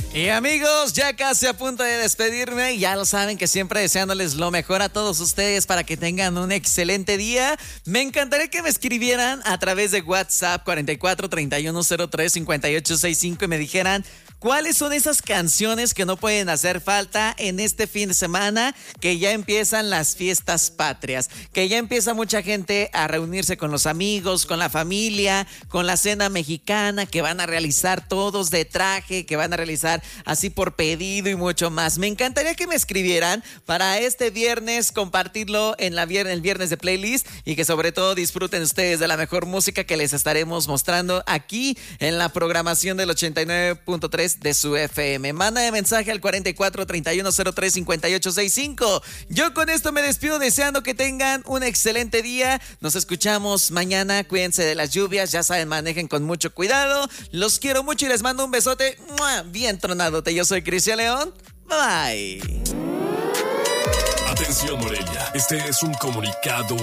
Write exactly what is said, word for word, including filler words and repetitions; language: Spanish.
Y amigos, ya casi a punto de despedirme. Ya lo saben que siempre deseándoles lo mejor a todos ustedes para que tengan un excelente día. Me encantaría que me escribieran a través de WhatsApp cuarenta y cuatro, treinta y uno, cero tres, cincuenta y ocho sesenta y cinco y me dijeran cuáles son esas canciones que no pueden hacer falta en este fin de semana, que ya empiezan las fiestas patrias, que ya empieza mucha gente a reunirse con los amigos, con la familia, con la cena mexicana que van a realizar todos de traje, que van a realizar así por pedido y mucho más. Me encantaría que me escribieran para este viernes compartirlo en la vier- el viernes de playlist y que sobre todo disfruten ustedes de la mejor música que les estaremos mostrando aquí en la programación del ochenta y nueve punto tres de su F M. Manda de mensaje al cuarenta y cuatro, treinta y uno, cero tres, cincuenta y ocho sesenta y cinco. Yo con esto me despido deseando que tengan un excelente día. Nos escuchamos mañana. Cuídense de las lluvias. Ya saben, manejen con mucho cuidado. Los quiero mucho y les mando un besote ¡mua! Bien tronadote. Yo soy Cristian León. Bye. Atención, Morelia. Este es un comunicado